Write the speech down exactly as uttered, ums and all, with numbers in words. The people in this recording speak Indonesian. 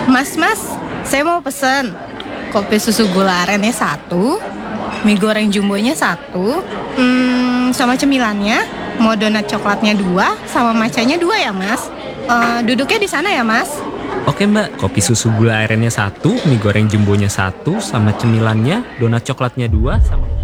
Mas, mas, saya mau pesen kopi susu gula arennya satu, mie goreng jumbonya satu, hmm, sama cemilannya, mau donat coklatnya dua, sama macanya dua ya mas. Eh, duduknya di sana ya mas. Oke mbak, kopi susu gula arennya satu, mie goreng jumbonya satu, sama cemilannya, donat coklatnya dua, sama